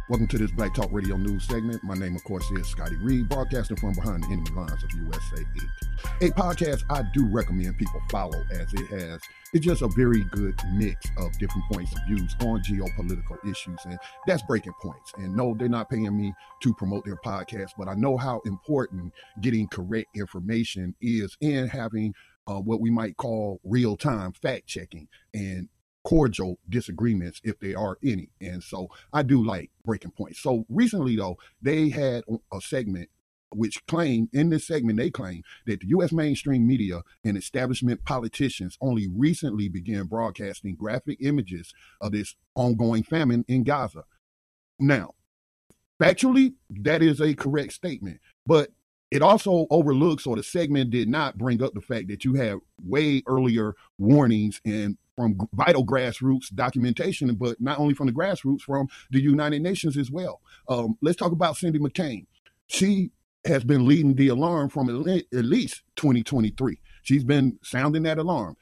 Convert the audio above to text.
Welcome to this Black Talk Radio News segment. My name, of course, is Scotty Reed, broadcasting from behind the enemy lines of USA 8. A podcast I do recommend people follow, as it's just a very good mix of different points of views on geopolitical issues, and that's Breaking Points. And no, they're not paying me to promote their podcast, but I know how important getting correct information is in having what we might call real-time fact-checking and cordial disagreements, if there are any. And so I do like Breaking Points. So recently, though, they had a segment which claimed, in this segment, they claim that the U.S. mainstream media and establishment politicians only recently began broadcasting graphic images of this ongoing famine in Gaza. Now, factually, that is a correct statement, but it also overlooks, or the segment did not bring up the fact that you had way earlier warnings and from vital grassroots documentation, but not only from the grassroots, from the United Nations as well. Let's talk about Cindy McCain. She has been leading the alarm from at least 2023. She's been sounding that alarm.